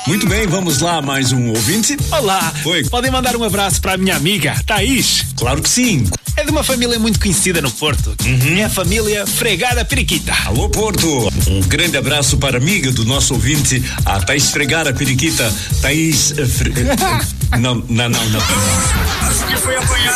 Muito bem, vamos lá, mais um ouvinte. Olá. Oi. Podem mandar um abraço para a minha amiga, Thaís. Claro que sim. É de uma família muito conhecida no Porto. É a família Fregada Periquita. Alô, Porto. Um grande abraço para a amiga do nosso ouvinte, a Thaís Fregada Periquita. Thaís... Não. Já foi apanhado.